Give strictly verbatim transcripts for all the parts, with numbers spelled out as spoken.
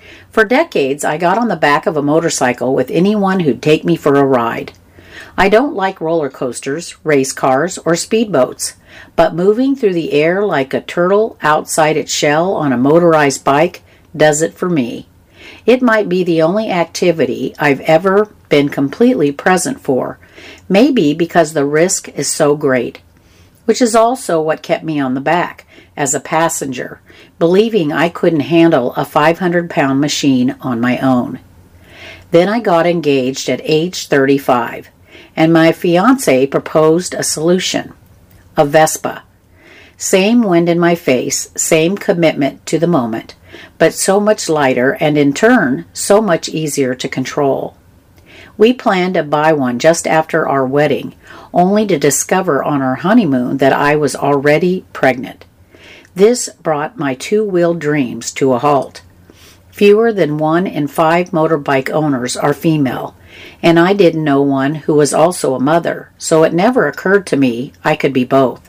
For decades, I got on the back of a motorcycle with anyone who'd take me for a ride. I don't like roller coasters, race cars, or speedboats, but moving through the air like a turtle outside its shell on a motorized bike does it for me. It might be the only activity I've ever been completely present for, maybe because the risk is so great, which is also what kept me on the back as a passenger, believing I couldn't handle a five hundred pound machine on my own. Then I got engaged at age thirty-five, and my fiancé proposed a solution, a Vespa. Same wind in my face, same commitment to the moment, but so much lighter and in turn so much easier to control. We planned to buy one just after our wedding, only to discover on our honeymoon that I was already pregnant. This brought my two-wheel dreams to a halt. Fewer than one in five motorbike owners are female, and I didn't know one who was also a mother, so it never occurred to me I could be both.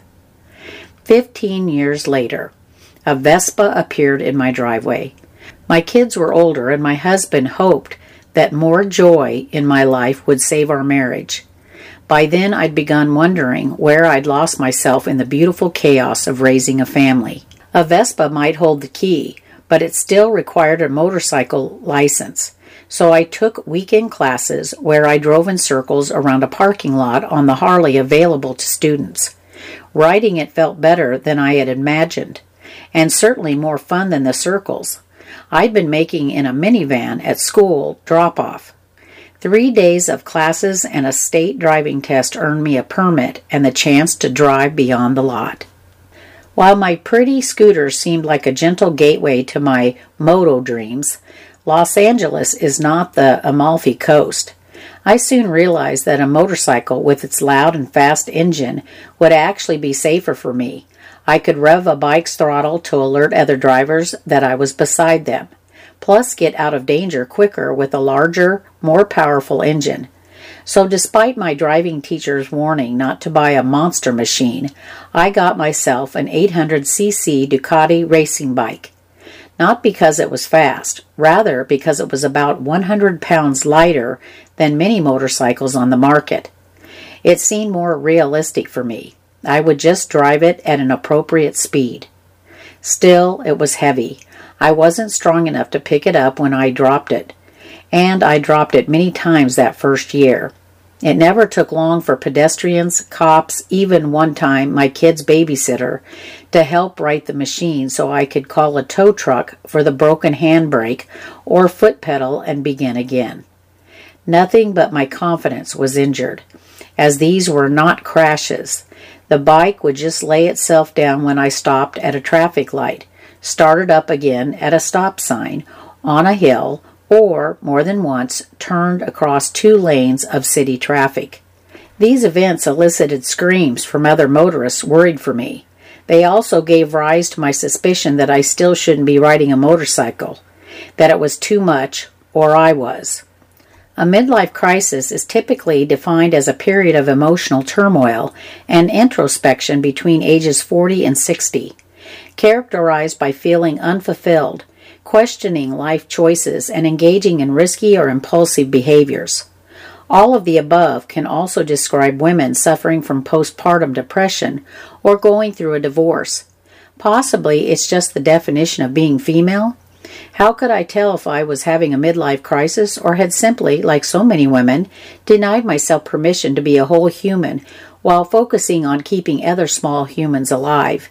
Fifteen years later, a Vespa appeared in my driveway. My kids were older, and my husband hoped that more joy in my life would save our marriage. By then, I'd begun wondering where I'd lost myself in the beautiful chaos of raising a family. A Vespa might hold the key, but it still required a motorcycle license. So I took weekend classes where I drove in circles around a parking lot on the Harley available to students. Riding it felt better than I had imagined, and certainly more fun than the circles I'd been making in a minivan at school drop-off. Three days of classes and a state driving test earned me a permit and the chance to drive beyond the lot. While my pretty scooter seemed like a gentle gateway to my moto dreams, Los Angeles is not the Amalfi Coast. I soon realized that a motorcycle with its loud and fast engine would actually be safer for me. I could rev a bike's throttle to alert other drivers that I was beside them, plus get out of danger quicker with a larger, more powerful engine. So despite my driving teacher's warning not to buy a monster machine, I got myself an eight hundred c c Ducati racing bike. Not because it was fast, rather because it was about one hundred pounds lighter than many motorcycles on the market. It seemed more realistic for me. I would just drive it at an appropriate speed. Still, it was heavy. I wasn't strong enough to pick it up when I dropped it, and I dropped it many times that first year. It never took long for pedestrians, cops, even one time my kid's babysitter, to help right the machine so I could call a tow truck for the broken handbrake or foot pedal and begin again. Nothing but my confidence was injured, as these were not crashes. The bike would just lay itself down when I stopped at a traffic light, started up again at a stop sign, on a hill, or, more than once, turned across two lanes of city traffic. These events elicited screams from other motorists worried for me. They also gave rise to my suspicion that I still shouldn't be riding a motorcycle, that it was too much, or I was. A midlife crisis is typically defined as a period of emotional turmoil and introspection between ages forty and sixty, characterized by feeling unfulfilled, questioning life choices, and engaging in risky or impulsive behaviors. All of the above can also describe women suffering from postpartum depression or going through a divorce. Possibly it's just the definition of being female. How could I tell if I was having a midlife crisis or had simply, like so many women, denied myself permission to be a whole human while focusing on keeping other small humans alive?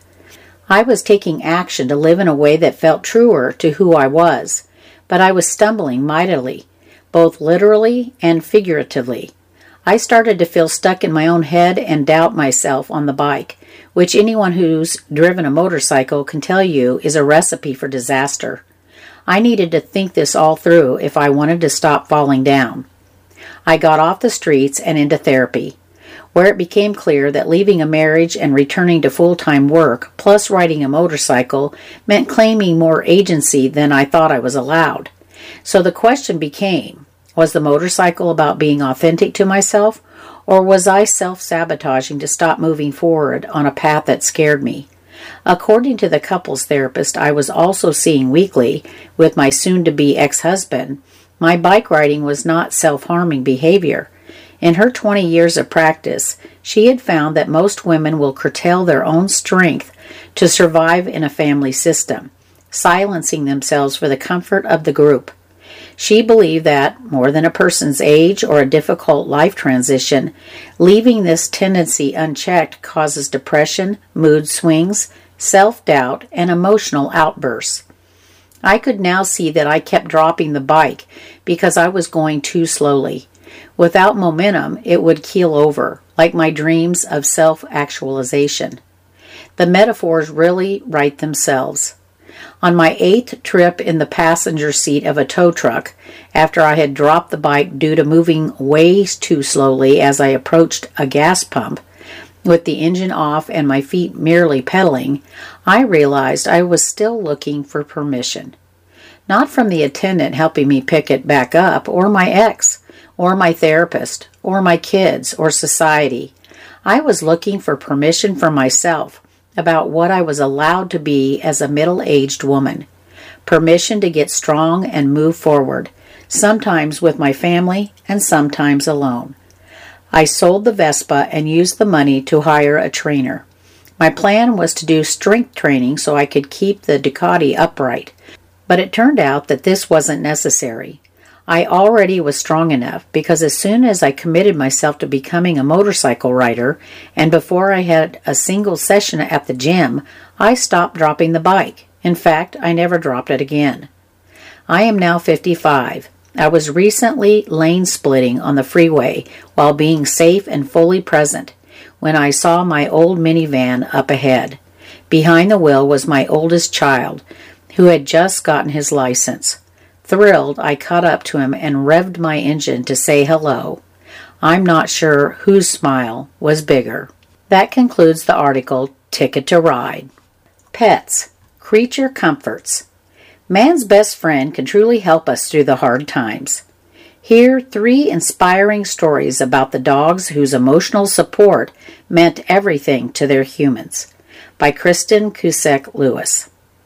I was taking action to live in a way that felt truer to who I was, but I was stumbling mightily, both literally and figuratively. I started to feel stuck in my own head and doubt myself on the bike, which anyone who's driven a motorcycle can tell you is a recipe for disaster. I needed to think this all through if I wanted to stop falling down. I got off the streets and into therapy, where it became clear that leaving a marriage and returning to full-time work, plus riding a motorcycle, meant claiming more agency than I thought I was allowed. So the question became, was the motorcycle about being authentic to myself, or was I self-sabotaging to stop moving forward on a path that scared me? According to the couples therapist I was also seeing weekly with my soon-to-be ex-husband, my bike riding was not self-harming behavior. In her twenty years of practice, she had found that most women will curtail their own strength to survive in a family system, silencing themselves for the comfort of the group. She believed that, more than a person's age or a difficult life transition, leaving this tendency unchecked causes depression, mood swings, self-doubt, and emotional outbursts. I could now see that I kept dropping the bike because I was going too slowly. Without momentum, it would keel over, like my dreams of self-actualization. The metaphors really write themselves. On my eighth trip in the passenger seat of a tow truck, after I had dropped the bike due to moving way too slowly as I approached a gas pump, with the engine off and my feet merely pedaling, I realized I was still looking for permission. Not from the attendant helping me pick it back up, or my ex, or my therapist, or my kids, or society. I was looking for permission from myself about what I was allowed to be as a middle-aged woman. Permission to get strong and move forward, sometimes with my family and sometimes alone. I sold the Vespa and used the money to hire a trainer. My plan was to do strength training so I could keep the Ducati upright, but it turned out that this wasn't necessary. I already was strong enough because as soon as I committed myself to becoming a motorcycle rider, and before I had a single session at the gym, I stopped dropping the bike. In fact, I never dropped it again. I am now fifty-five. I was recently lane splitting on the freeway while being safe and fully present when I saw my old minivan up ahead. Behind the wheel was my oldest child, who had just gotten his license. Thrilled, I caught up to him and revved my engine to say hello. I'm not sure whose smile was bigger. That concludes the article, Ticket to Ride. Pets, creature comforts. Man's best friend can truly help us through the hard times. Here, three inspiring stories about the dogs whose emotional support meant everything to their humans, by Kristen Cusack-Lewis.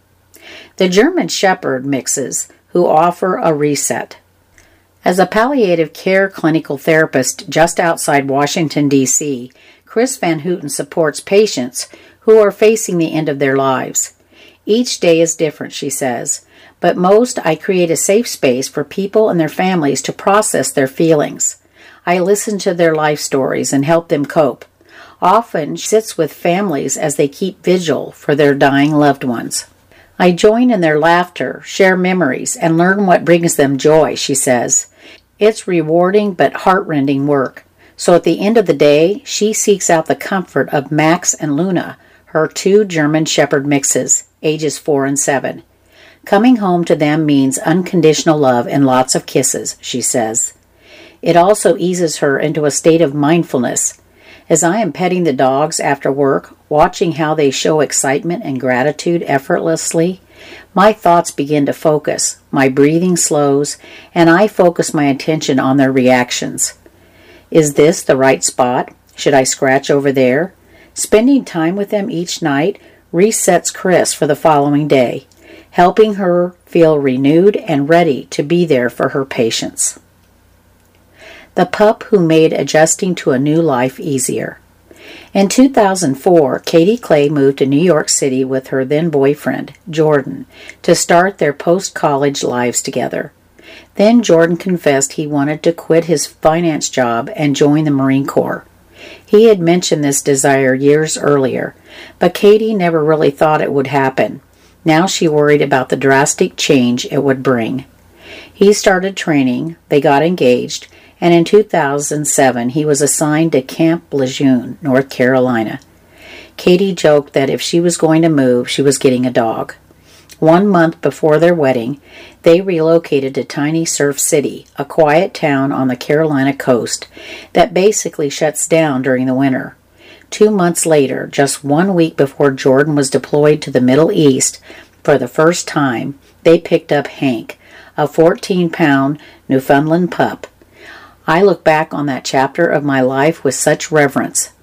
The German Shepherd mixes, who offer a reset. As a palliative care clinical therapist just outside Washington, D C, Chris Van Houten supports patients who are facing the end of their lives. Each day is different, she says, but most I create a safe space for people and their families to process their feelings. I listen to their life stories and help them cope. Often she sits with families as they keep vigil for their dying loved ones. I join in their laughter, share memories, and learn what brings them joy, she says. It's rewarding but heartrending work. So at the end of the day, she seeks out the comfort of Max and Luna, her two German Shepherd mixes, ages four and seven. Coming home to them means unconditional love and lots of kisses, she says. It also eases her into a state of mindfulness. As I am petting the dogs after work, watching how they show excitement and gratitude effortlessly, my thoughts begin to focus, my breathing slows, and I focus my attention on their reactions. Is this the right spot? Should I scratch over there? Spending time with them each night resets Chris for the following day, helping her feel renewed and ready to be there for her patients. The pup who made adjusting to a new life easier. In two thousand four, Katie Clay moved to New York City with her then-boyfriend, Jordan, to start their post-college lives together. Then Jordan confessed he wanted to quit his finance job and join the Marine Corps. He had mentioned this desire years earlier, but Katie never really thought it would happen. Now she worried about the drastic change it would bring. He started training, they got engaged, and in two thousand seven he was assigned to Camp Lejeune, North Carolina. Katie joked that if she was going to move, she was getting a dog. One month before their wedding, they relocated to Tiny Surf City, a quiet town on the Carolina coast that basically shuts down during the winter. Two months later, just one week before Jordan was deployed to the Middle East for the first time, they picked up Hank, a fourteen-pound Newfoundland pup. I look back on that chapter of my life with such reverence,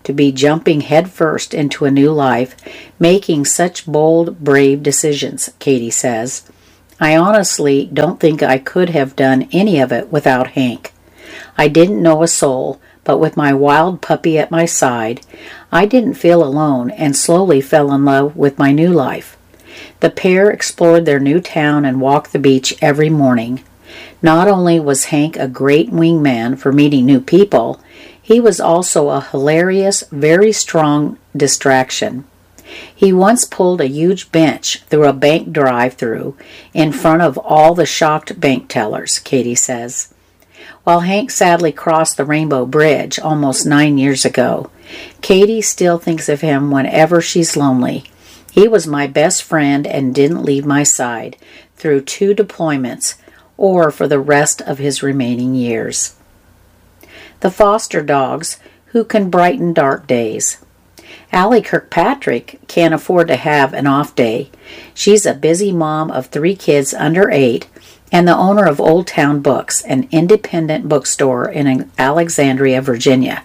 to be jumping headfirst into a new life, making such bold, brave decisions, Katie says. I honestly don't think I could have done any of it without Hank. I didn't know a soul, but with my wild puppy at my side, I didn't feel alone and slowly fell in love with my new life. The pair explored their new town and walked the beach every morning. Not only was Hank a great wingman for meeting new people, he was also a hilarious, very strong distraction. He once pulled a huge bench through a bank drive-through in front of all the shocked bank tellers, Katie says. While Hank sadly crossed the Rainbow Bridge almost nine years ago, Katie still thinks of him whenever she's lonely. He was my best friend and didn't leave my side through two deployments or for the rest of his remaining years. The foster dogs who can brighten dark days. Allie Kirkpatrick can't afford to have an off day. She's a busy mom of three kids under eight and the owner of Old Town Books, an independent bookstore in Alexandria, Virginia.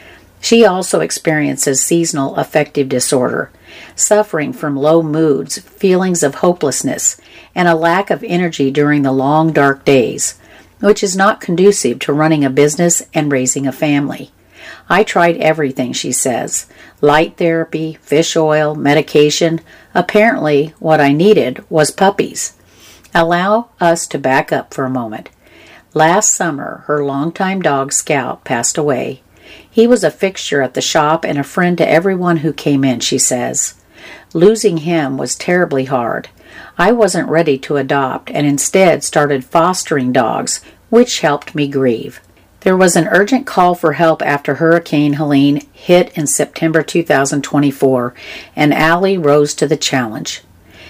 She also experiences seasonal affective disorder, suffering from low moods, feelings of hopelessness, and a lack of energy during the long, dark days, which is not conducive to running a business and raising a family. I tried everything, she says. Light therapy, fish oil, medication. Apparently, what I needed was puppies. Allow us to back up for a moment. Last summer, her longtime dog, Scout, passed away. He was a fixture at the shop and a friend to everyone who came in, she says. Losing him was terribly hard. I wasn't ready to adopt and instead started fostering dogs, which helped me grieve. There was an urgent call for help after Hurricane Helene hit in September two thousand twenty-four, and Allie rose to the challenge.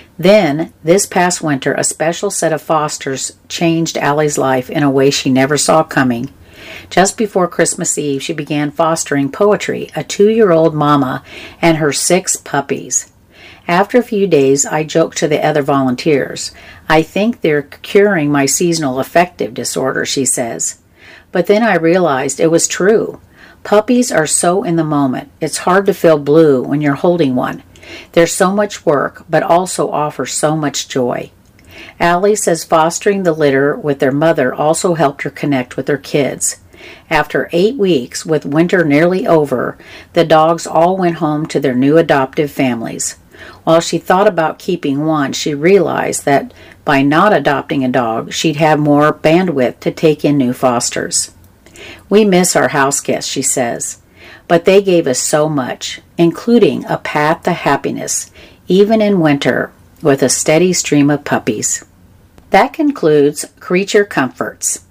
Then, this past winter, a special set of fosters changed Allie's life in a way she never saw coming. Just before Christmas Eve, she began fostering Poetry, a two-year-old mama, and her six puppies. After a few days, I joked to the other volunteers, I think they're curing my seasonal affective disorder, she says. But then I realized it was true. Puppies are so in the moment. It's hard to feel blue when you're holding one. They're so much work, but also offer so much joy. Allie says fostering the litter with their mother also helped her connect with her kids. After eight weeks, with winter nearly over, the dogs all went home to their new adoptive families. While she thought about keeping one, she realized that by not adopting a dog, she'd have more bandwidth to take in new fosters. We miss our house guests, she says, but they gave us so much, including a path to happiness, even in winter, with a steady stream of puppies. That concludes Creature Comforts.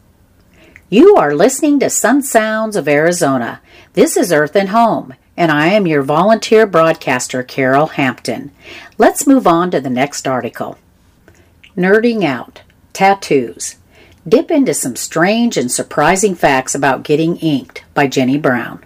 You are listening to Sun Sounds of Arizona. This is Earth and Home, and I am your volunteer broadcaster, Carol Hampton. Let's move on to the next article. Nerding Out. Tattoos. Dip into some strange and surprising facts about getting inked by Jenny Brown.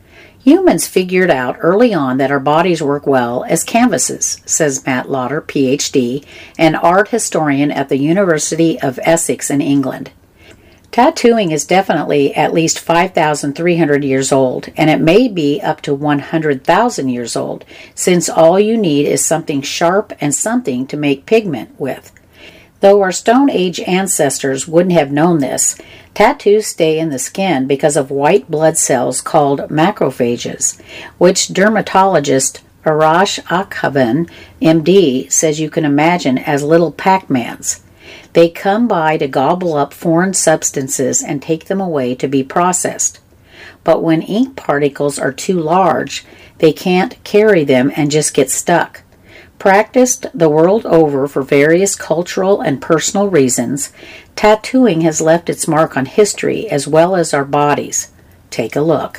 Humans figured out early on that our bodies work well as canvases, says Matt Lauder, P H D, an art historian at the University of Essex in England. Tattooing is definitely at least five thousand three hundred years old, and it may be up to one hundred thousand years old, since all you need is something sharp and something to make pigment with. Though our Stone Age ancestors wouldn't have known this, tattoos stay in the skin because of white blood cells called macrophages, which dermatologist Arash Akhavan, M D, says you can imagine as little Pac-Mans. They come by to gobble up foreign substances and take them away to be processed. But when ink particles are too large, they can't carry them and just get stuck. Practiced the world over for various cultural and personal reasons, tattooing has left its mark on history as well as our bodies. Take a look.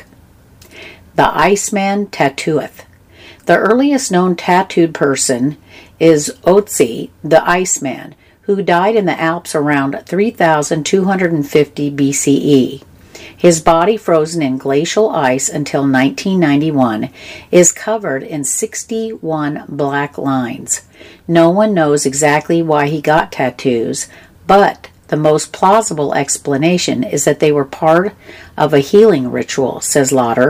The Iceman tattooeth. The earliest known tattooed person is Otzi the Iceman, who died in the Alps around three thousand two hundred fifty B C E. His body, frozen in glacial ice until nineteen ninety-one, is covered in sixty-one black lines. No one knows exactly why he got tattoos, but the most plausible explanation is that they were part of a healing ritual, says Lauder,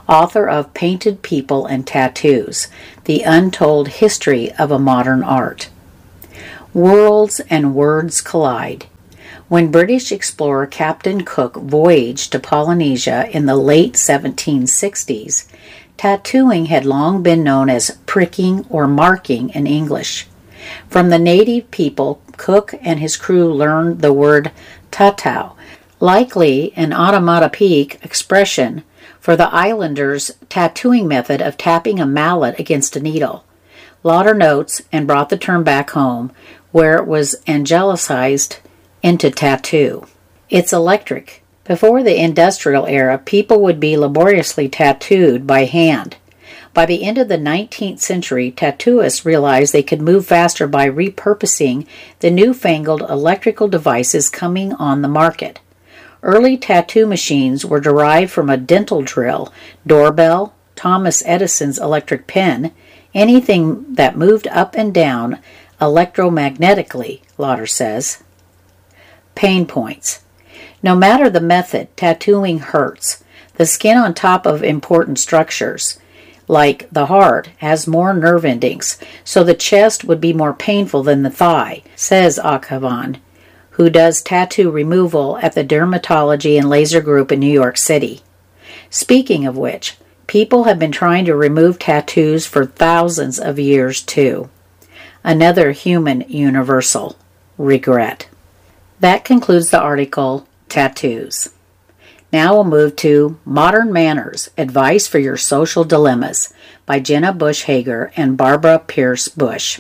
author of Painted People and Tattoos, The Untold History of a Modern Art. Worlds and words collide. When British explorer Captain Cook voyaged to Polynesia in the late seventeen sixties, tattooing had long been known as pricking or marking in English. From the native people, Cook and his crew learned the word tatau, likely an onomatopoeic expression for the islanders' tattooing method of tapping a mallet against a needle. Lauder notes and brought the term back home, where it was anglicized into tattoo. It's electric. Before the industrial era, people would be laboriously tattooed by hand. By the end of the nineteenth century, tattooists realized they could move faster by repurposing the newfangled electrical devices coming on the market. Early tattoo machines were derived from a dental drill, doorbell, Thomas Edison's electric pen, anything that moved up and down electromagnetically, Lauder says. Pain points. No matter the method, tattooing hurts. The skin on top of important structures, like the heart, has more nerve endings, so the chest would be more painful than the thigh, says Akhavan, who does tattoo removal at the Dermatology and Laser Group in New York City. Speaking of which, people have been trying to remove tattoos for thousands of years too. Another human universal, regret. That concludes the article, Tattoos. Now we'll move to Modern Manners, Advice for Your Social Dilemmas by Jenna Bush Hager and Barbara Pierce Bush.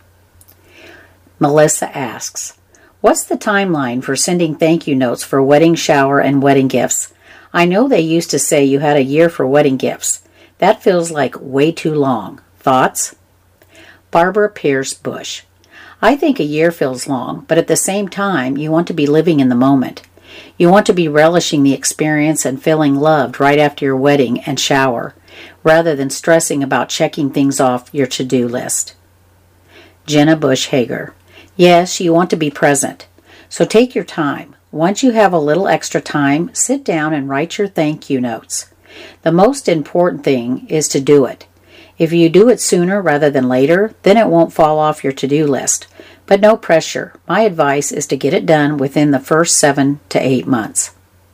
Melissa asks, what's the timeline for sending thank you notes for wedding shower and wedding gifts? I know they used to say you had a year for wedding gifts. That feels like way too long. Thoughts? Barbara Pierce Bush. I think a year feels long, but at the same time, you want to be living in the moment. You want to be relishing the experience and feeling loved right after your wedding and shower, rather than stressing about checking things off your to-do list. Jenna Bush Hager. Yes, you want to be present. So take your time. Once you have a little extra time, sit down and write your thank you notes. The most important thing is to do it. If you do it sooner rather than later, then it won't fall off your to-do list. But no pressure. My advice is to get it done within the first seven to eight months.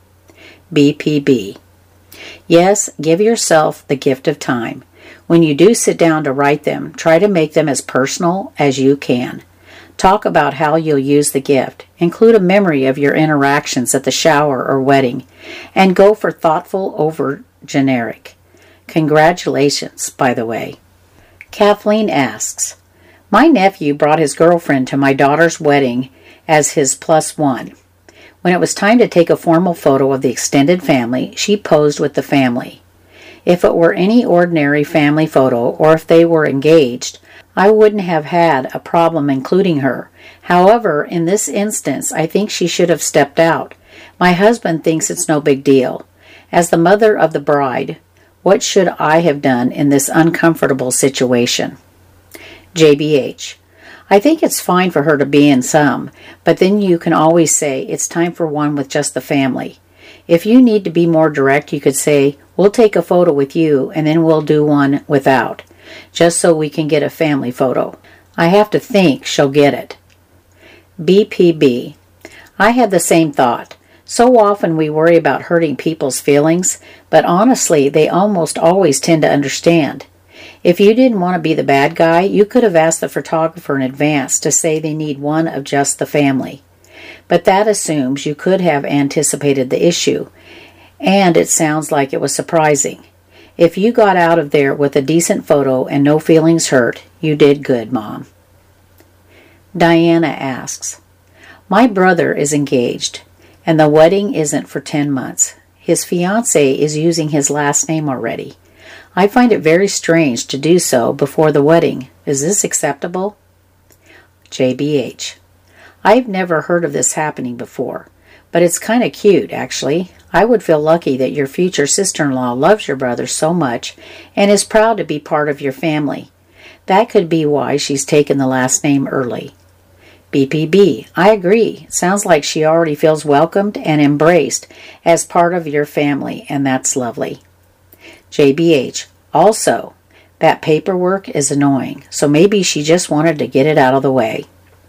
B P B. Yes, give yourself the gift of time. When you do sit down to write them, try to make them as personal as you can. Talk about how you'll use the gift. Include a memory of your interactions at the shower or wedding. And go for thoughtful over generic. Congratulations, by the way. Kathleen asks, my nephew brought his girlfriend to my daughter's wedding as his plus one. When it was time to take a formal photo of the extended family, she posed with the family. If it were any ordinary family photo or if they were engaged, I wouldn't have had a problem including her. However, in this instance, I think she should have stepped out. My husband thinks it's no big deal. As the mother of the bride, what should I have done in this uncomfortable situation? J B H. I think it's fine for her to be in some, but then you can always say it's time for one with just the family. If you need to be more direct, you could say, we'll take a photo with you and then we'll do one without, just so we can get a family photo. I have to think she'll get it. B P B. I had the same thought. So often we worry about hurting people's feelings, but honestly, they almost always tend to understand. If you didn't want to be the bad guy, you could have asked the photographer in advance to say they need one of just the family. But that assumes you could have anticipated the issue, and it sounds like it was surprising. If you got out of there with a decent photo and no feelings hurt, you did good, Mom. Diana asks, my brother is engaged, and the wedding isn't for ten months. His fiancée is using his last name already. I find it very strange to do so before the wedding. Is this acceptable? J B H. I've never heard of this happening before, but it's kind of cute, actually. I would feel lucky that your future sister-in-law loves your brother so much and is proud to be part of your family. That could be why she's taken the last name early. B P B. I agree. Sounds like she already feels welcomed and embraced as part of your family, and that's lovely. J B H. Also, that paperwork is annoying, so maybe she just wanted to get it out of the way.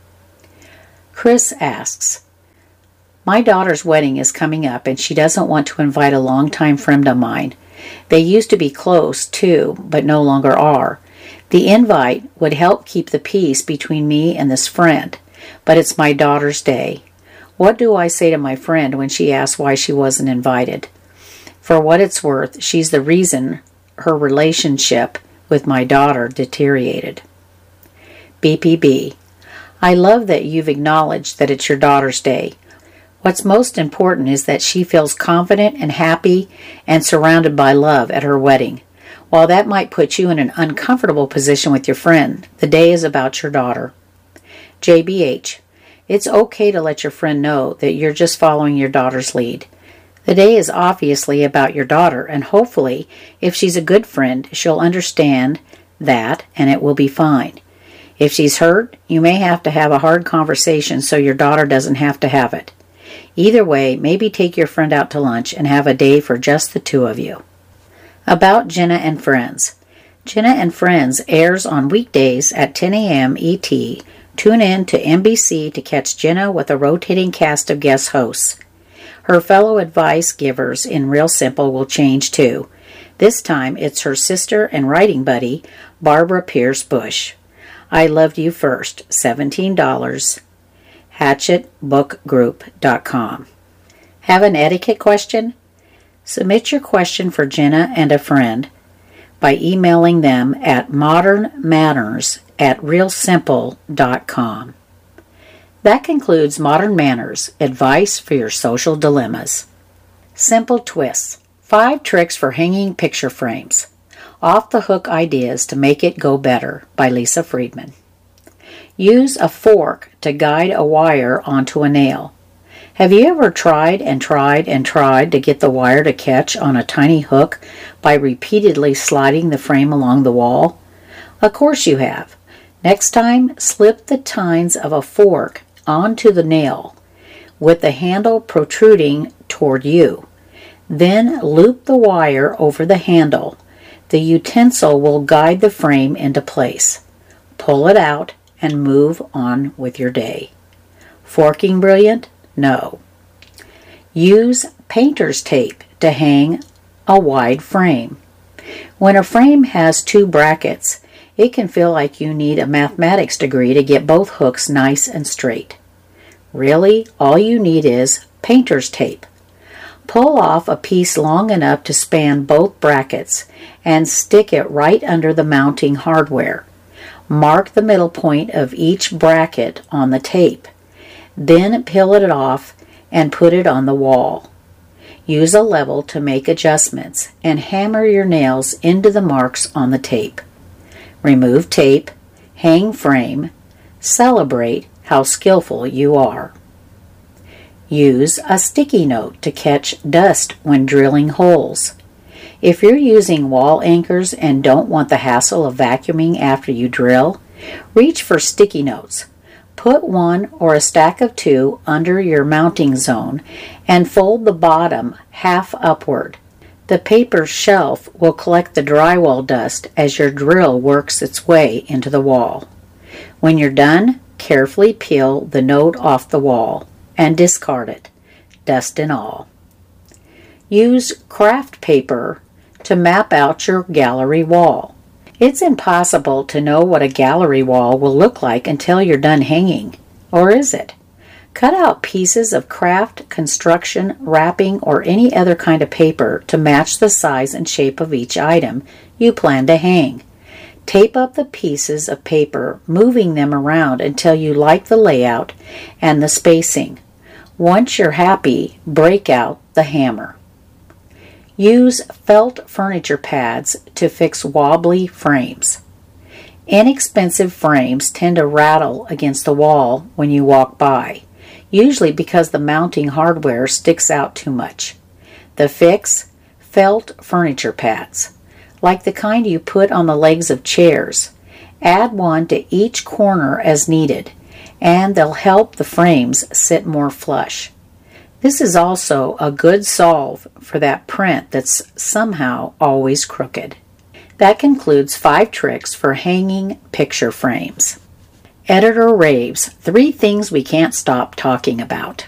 Chris asks, my daughter's wedding is coming up and she doesn't want to invite a longtime friend of mine. They used to be close, too, but no longer are. The invite would help keep the peace between me and this friend, but it's my daughter's day. What do I say to my friend when she asks why she wasn't invited? For what it's worth, she's the reason her relationship with my daughter deteriorated. B P B. I love that you've acknowledged that it's your daughter's day. What's most important is that she feels confident and happy and surrounded by love at her wedding. While that might put you in an uncomfortable position with your friend, the day is about your daughter. J B H. It's okay to let your friend know that you're just following your daughter's lead. The day is obviously about your daughter, and hopefully, if she's a good friend, she'll understand that and it will be fine. If she's hurt, you may have to have a hard conversation so your daughter doesn't have to have it. Either way, maybe take your friend out to lunch and have a day for just the two of you. About Jenna and Friends. Jenna and Friends airs on weekdays at ten a.m. E T. Tune in to N B C to catch Jenna with a rotating cast of guest hosts. Her fellow advice givers in Real Simple will change too. This time it's her sister and writing buddy, Barbara Pierce Bush. I Loved You First, seventeen dollars. Hatchet Book Group dot com. Have an etiquette question? Submit your question for Jenna and a friend by emailing them at modern manners at real simple dot com. That concludes Modern Manners, advice for your social dilemmas. Simple Twists, five tricks for hanging picture frames. Off-the-hook ideas to make it go better by Lisa Friedman. Use a fork to guide a wire onto a nail. Have you ever tried and tried and tried to get the wire to catch on a tiny hook by repeatedly sliding the frame along the wall? Of course you have. Next time, slip the tines of a fork onto the nail with the handle protruding toward you. Then loop the wire over the handle. The utensil will guide the frame into place. Pull it out and move on with your day. Forking brilliant? No. Use painter's tape to hang a wide frame. When a frame has two brackets, it can feel like you need a mathematics degree to get both hooks nice and straight. Really, all you need is painter's tape. Pull off a piece long enough to span both brackets and stick it right under the mounting hardware. Mark the middle point of each bracket on the tape. Then peel it off and put it on the wall. Use a level to make adjustments and hammer your nails into the marks on the tape. Remove tape, hang frame, celebrate how skillful you are. Use a sticky note to catch dust when drilling holes. If you're using wall anchors and don't want the hassle of vacuuming after you drill, reach for sticky notes. Put one or a stack of two under your mounting zone and fold the bottom half upward. The paper shelf will collect the drywall dust as your drill works its way into the wall. When you're done, carefully peel the note off the wall and discard it, dust and all. Use craft paper to map out your gallery wall. It's impossible to know what a gallery wall will look like until you're done hanging. Or is it? Cut out pieces of craft, construction, wrapping, or any other kind of paper to match the size and shape of each item you plan to hang. Tape up the pieces of paper, moving them around until you like the layout and the spacing. Once you're happy, break out the hammer. Use felt furniture pads to fix wobbly frames. Inexpensive frames tend to rattle against the wall when you walk by, usually because the mounting hardware sticks out too much. The fix? Felt furniture pads, like the kind you put on the legs of chairs. Add one to each corner as needed, and they'll help the frames sit more flush. This is also a good solve for that print that's somehow always crooked. That concludes five tricks for hanging picture frames. Editor raves, three things we can't stop talking about.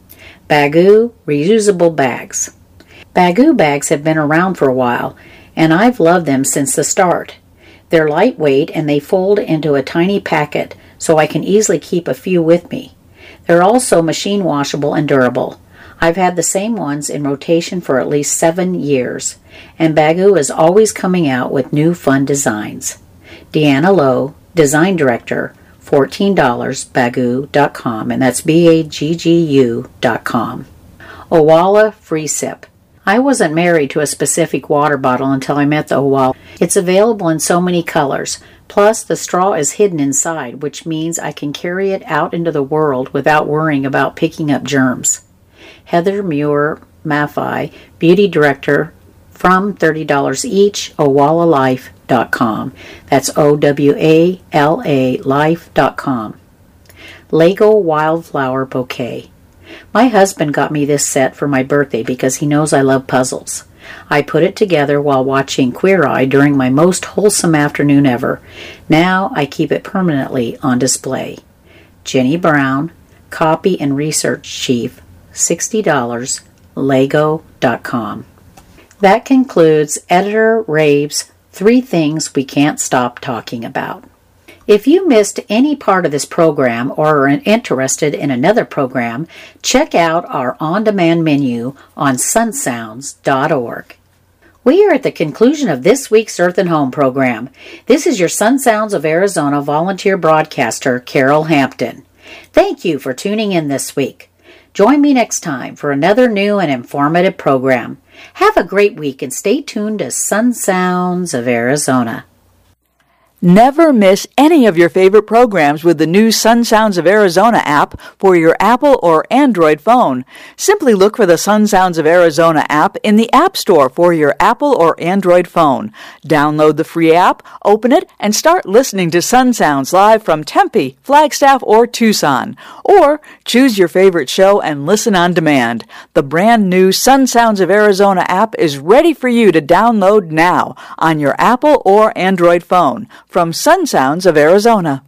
Baggu reusable bags. Baggu bags have been around for a while, and I've loved them since the start. They're lightweight and they fold into a tiny packet so I can easily keep a few with me. They're also machine washable and durable. I've had the same ones in rotation for at least seven years, and Baggu is always coming out with new fun designs. Deanna Lowe, Design Director, fourteen dollars, baggu dot com, and that's B A G G U dot com. Owala Free Sip. I wasn't married to a specific water bottle until I met the Owala. It's available in so many colors. Plus, the straw is hidden inside, which means I can carry it out into the world without worrying about picking up germs. Heather Muir Maffei, Beauty Director, from thirty dollars each, owala life dot com. That's O W A L A life dot com. Lego Wildflower Bouquet. My husband got me this set for my birthday because he knows I love puzzles. I put it together while watching Queer Eye during my most wholesome afternoon ever. Now I keep it permanently on display. Jenny Brown, Copy and Research Chief, sixty dollars, lego dot com. That concludes Editor Rave's Three Things We Can't Stop Talking About. If you missed any part of this program or are interested in another program, check out our on-demand menu on sun sounds dot org. We are at the conclusion of this week's Earth and Home program. This is your Sun Sounds of Arizona volunteer broadcaster, Carol Hampton. Thank you for tuning in this week. Join me next time for another new and informative program. Have a great week and stay tuned to Sun Sounds of Arizona. Never miss any of your favorite programs with the new Sun Sounds of Arizona app for your Apple or Android phone. Simply look for the Sun Sounds of Arizona app in the App Store for your Apple or Android phone. Download the free app, open it, and start listening to Sun Sounds live from Tempe, Flagstaff, or Tucson. Or choose your favorite show and listen on demand. The brand new Sun Sounds of Arizona app is ready for you to download now on your Apple or Android phone. From Sun Sounds of Arizona.